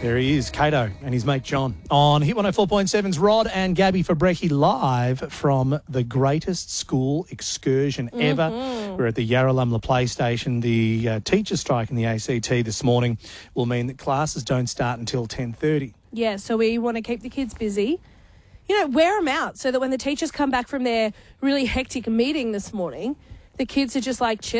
There he is, Cato and his mate John. On Hit 104.7's Rod and Gabby for Brekkie live from the greatest school excursion ever. We're at the Yarralumla Play Station. The teacher strike in the ACT this morning will mean that classes don't start until 10:30. Yeah, so we want to keep the kids busy. You know, wear them out so that when the teachers come back from their really hectic meeting this morning, the kids are just like chill.